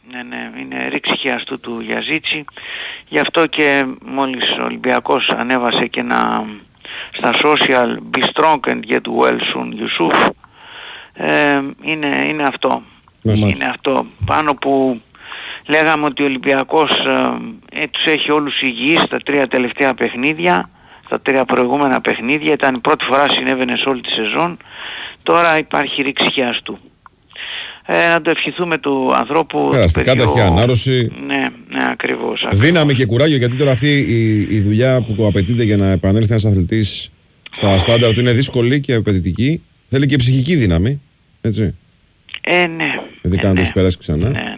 Ναι, είναι ρήξη χιαστού του Γιαζίτσι. Γι' αυτό και μόλις ο Ολυμπιακός ανέβασε και στα social be strong and get well soon Yusuf, είναι αυτό. Είναι αυτό. Πάνω που λέγαμε ότι ο Ολυμπιακός τους έχει όλους υγιείς στα 3 τελευταία παιχνίδια, στα 3 προηγούμενα παιχνίδια, ήταν η πρώτη φορά συνέβαινε σε όλη τη σεζόν, τώρα υπάρχει ρήξη χιαστού. Να το ευχηθούμε του ανθρώπου. Περαστικά, ταχεία ανάρρωση. Ναι, ακριβώς. Δύναμη και κουράγιο, γιατί τώρα αυτή η δουλειά που απαιτείται για να επανέλθει ένας αθλητής στα στάνταρ του είναι δύσκολη και απαιτητική. Θέλει και ψυχική δύναμη. Έτσι. Ναι. Δηλαδή να το περάσει ξανά. Ναι.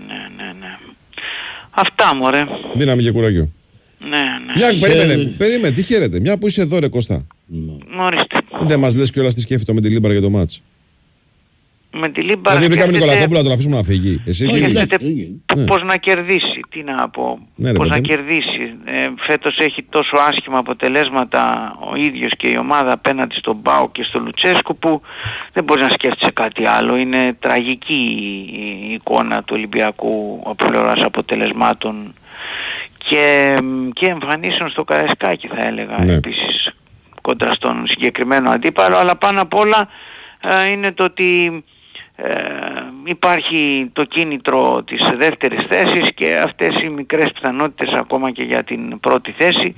Αυτά, μωρέ. Δύναμη και κουράγιο. Ναι. Περίμενε, τι χαίρετε. Μια που είσαι εδώ, ρε Κώστα. Ορίστε. Δεν μας λες κιόλας τι σκέφτεται με τη Λίμπαρα για το μάτς. Με τη Λίμπαρα. Δηλαδή βρήκαμε Νικολακόπουλο να τον αφήσουμε να φύγει. Σκέφτεται πώς να κερδίσει. Τι να πω. Πώς να κερδίσει. Φέτος έχει τόσο άσχημα αποτελέσματα ο ίδιος και η ομάδα απέναντι στον Πάο και στο Λουτσέσκου, που δεν μπορεί να σκέφτεσαι κάτι άλλο. Είναι τραγική η εικόνα του Ολυμπιακού από πλευράς αποτελεσμάτων και εμφανίσεων στο Καραϊσκάκι, θα έλεγα, επίσης, κόντρα στον συγκεκριμένο αντίπαλο. Αλλά πάνω απ' όλα είναι το ότι υπάρχει το κίνητρο της δεύτερης θέσης και αυτές οι μικρές πιθανότητες ακόμα και για την πρώτη θέση.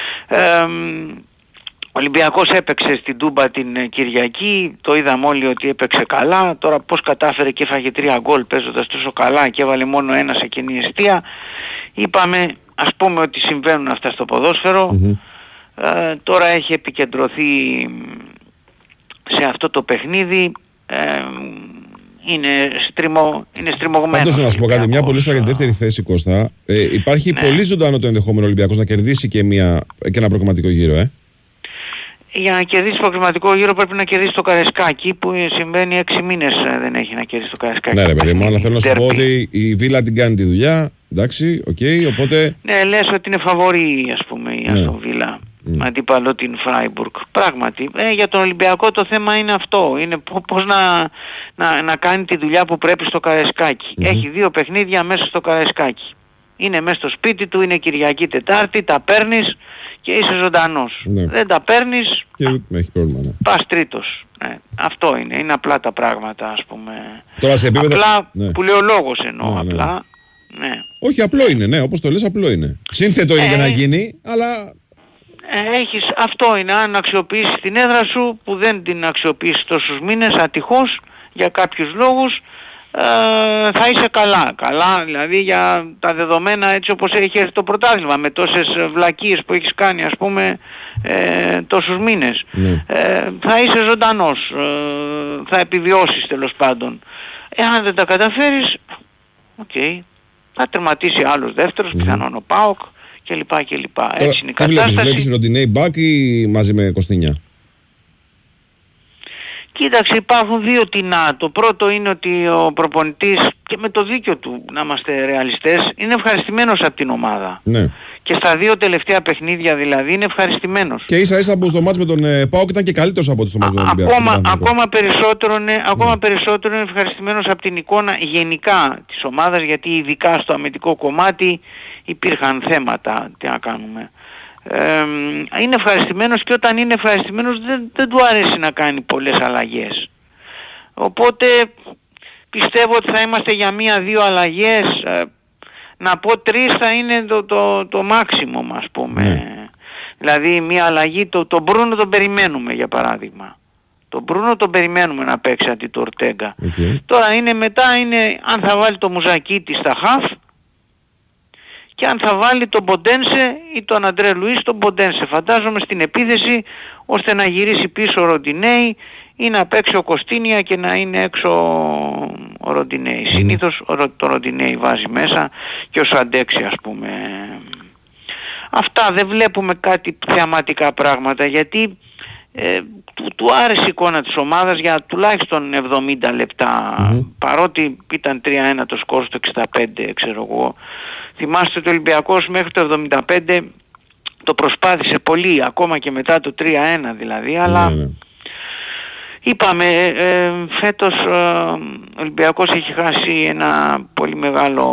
Ο Ολυμπιακός έπαιξε στην Τούμπα την Κυριακή, το είδαμε όλοι ότι έπαιξε καλά. Τώρα πώς κατάφερε και έφαγε 3 γκολ παίζοντας τόσο καλά και έβαλε μόνο 1 σε κοινή εστία. Είπαμε, ας πούμε, ότι συμβαίνουν αυτά στο ποδόσφαιρο. Τώρα έχει επικεντρωθεί σε αυτό το παιχνίδι. Είναι στριμωγμένο. Πάντως να σου πω κάτι, μια πολύ για τη δεύτερη θέση, Κώστα. Υπάρχει πολύ ζωντανό το ενδεχόμενο Ολυμπιακός να κερδίσει και ένα προκριματικό γύρο, Για να κερδίσει το προκριματικό γύρο πρέπει να κερδίσει το Καραϊσκάκι, που συμβαίνει 6 μήνες δεν έχει να κερδίσει το Καραϊσκάκι. Ναι, ρε παιδί μου, αλλά θέλω να σου πω ότι η Βίλα την κάνει τη δουλειά. Εντάξει, οπότε. Ναι, λες ότι είναι φαβορί, ας πούμε, η Αστον Βίλα. Αντίπαλο την Φράιμπουργκ. Πράγματι, για τον Ολυμπιακό το θέμα είναι αυτό. Είναι πώς να κάνει τη δουλειά που πρέπει στο Καραϊσκάκι. Έχει 2 παιχνίδια μέσα στο Καραϊσκάκι. Είναι μέσα στο σπίτι του, είναι Κυριακή Τετάρτη, τα παίρνεις και είσαι ζωντανός. Δεν τα παίρνεις, πας τρίτος. Αυτό είναι απλά τα πράγματα, ας πούμε. Τώρα σε επίπεδο... Απλά που λέει ο λόγος εννοώ, απλά. Ναι. Όχι, απλό είναι, όπως το λες, απλό είναι. Σύνθετο είναι για να γίνει, αλλά... Αυτό είναι, αν αξιοποιήσεις την έδρα σου, που δεν την αξιοποιήσεις τόσους μήνες ατυχώς για κάποιους λόγους, θα είσαι καλά, δηλαδή για τα δεδομένα, έτσι όπως έχει έρθει το πρωτάθλημα, με τόσες βλακίες που έχεις κάνει, ας πούμε, τόσους μήνες. Θα είσαι ζωντανός, θα επιβιώσεις τέλος πάντων. Εάν δεν τα καταφέρεις, θα τερματίσει άλλος δεύτερος, πιθανόν ο ΠΑΟΚ, κλπ. Έτσι είναι η κατάσταση. Βλέπεις Ροντινέι μπακ ή μαζί με Κωστινιά? Κοίταξε, υπάρχουν 2 τινά. Το πρώτο είναι ότι ο προπονητής, και με το δίκιο του, να είμαστε ρεαλιστές, είναι ευχαριστημένος από την ομάδα. Ναι. Και στα 2 τελευταία παιχνίδια δηλαδή είναι ευχαριστημένος. Και ίσα που στο μάτς με τον ΠΑΟΚ ήταν και καλύτερος από το μάτς με τον Ολυμπιακό. Ακόμα περισσότερο είναι ευχαριστημένος από την εικόνα γενικά της ομάδας, γιατί ειδικά στο αμυντικό κομμάτι υπήρχαν θέματα. Τι να κάνουμε. Είναι ευχαριστημένος, και όταν είναι ευχαριστημένος δεν του αρέσει να κάνει πολλές αλλαγές. Οπότε πιστεύω ότι θα είμαστε για 1-2 αλλαγές. Να πω 3 θα είναι το maximum, ας πούμε. Δηλαδή μια αλλαγή, τον Μπρούνο τον περιμένουμε, για παράδειγμα. Τον Μπρούνο τον περιμένουμε να παίξει αντί του Ορτέγκα. Τώρα μετά είναι αν θα βάλει το Μουζακίτη στα χαφ και αν θα βάλει τον Ποντένσε ή τον Αντρέ Λουίς τον Ποντένσε. Φαντάζομαι στην επίθεση, ώστε να γυρίσει πίσω ο Ροντινέι ή να παίξει ο Κωστίνια και να είναι έξω ο Ροντινέι. Συνήθως το Ροντινέι βάζει μέσα και ο Σαντέξη, ας πούμε. Αυτά, δεν βλέπουμε κάτι θεαματικά πράγματα, γιατί του άρεσε η εικόνα της ομάδας για τουλάχιστον 70 λεπτά. Παρότι ήταν 3-1 το σκορ στο 65, ξέρω εγώ. Θυμάστε ότι ο Ολυμπιακός μέχρι το 75 το προσπάθησε πολύ, ακόμα και μετά το 3-1 δηλαδή, αλλά είπαμε, φέτος ο Ολυμπιακός έχει χάσει ένα πολύ μεγάλο